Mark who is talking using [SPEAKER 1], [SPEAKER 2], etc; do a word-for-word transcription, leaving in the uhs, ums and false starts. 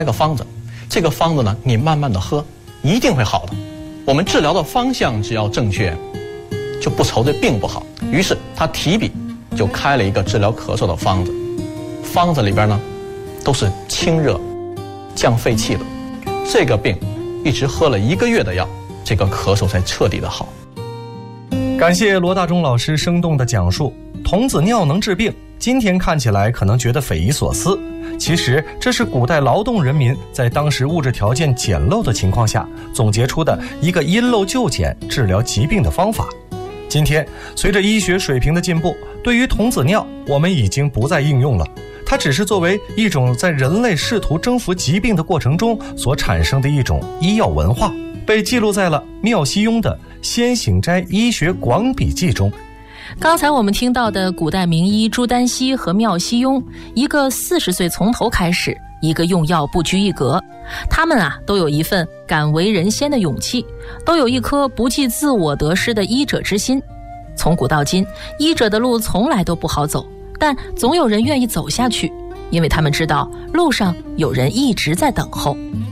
[SPEAKER 1] 那个方子，这个方子呢，你慢慢的喝，一定会好的。我们治疗的方向只要正确，就不愁这病不好。于是他提笔就开了一个治疗咳嗽的方子，方子里边呢都是清热降肺气的。这个病一直喝了一个月的药，这个咳嗽才彻底的好。
[SPEAKER 2] 感谢罗大中老师生动的讲述。童子尿能治病，今天看起来可能觉得匪夷所思，其实这是古代劳动人民在当时物质条件简陋的情况下总结出的一个因陋就简治疗疾病的方法。今天随着医学水平的进步，对于童子尿我们已经不再应用了，它只是作为一种在人类试图征服疾病的过程中所产生的一种医药文化，被记录在了妙西庸的《先行斋医学广笔记》中。
[SPEAKER 3] 刚才我们听到的古代名医朱丹溪和妙西庸，一个四十岁从头开始，一个用药不拘一格，他们啊都有一份敢为人先的勇气，都有一颗不计自我得失的医者之心。从古到今，医者的路从来都不好走，但总有人愿意走下去，因为他们知道路上有人一直在等候。